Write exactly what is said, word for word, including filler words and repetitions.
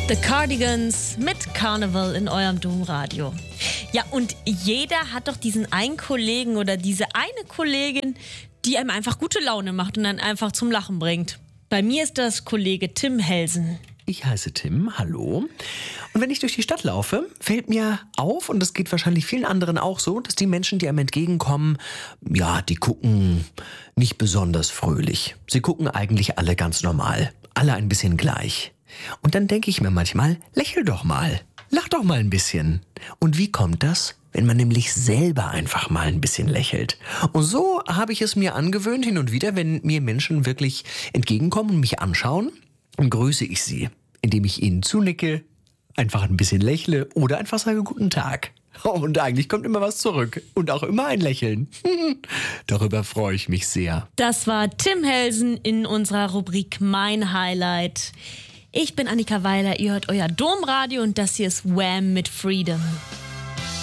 The Cardigans mit Carnival in eurem Domradio. Ja, und jeder hat doch diesen einen Kollegen oder diese eine Kollegin, die einem einfach gute Laune macht und dann einfach zum Lachen bringt. Bei mir ist das Kollege Tim Helsen. Ich heiße Tim, hallo. Und wenn ich durch die Stadt laufe, fällt mir auf, und das geht wahrscheinlich vielen anderen auch so, dass die Menschen, die einem entgegenkommen, ja, die gucken nicht besonders fröhlich. Sie gucken eigentlich alle ganz normal, alle ein bisschen gleich. Und dann denke ich mir manchmal, lächel doch mal, lach doch mal ein bisschen. Und wie kommt das? Wenn man nämlich selber einfach mal ein bisschen lächelt. Und so habe ich es mir angewöhnt, hin und wieder, wenn mir Menschen wirklich entgegenkommen und mich anschauen, dann grüße ich sie, indem ich ihnen zunicke, einfach ein bisschen lächle oder einfach sage Guten Tag. Und eigentlich kommt immer was zurück und auch immer ein Lächeln. Darüber freue ich mich sehr. Das war Tim Helsen in unserer Rubrik Mein Highlight. Ich bin Annika Weiler, ihr hört euer Domradio und das hier ist Wham mit Freedom.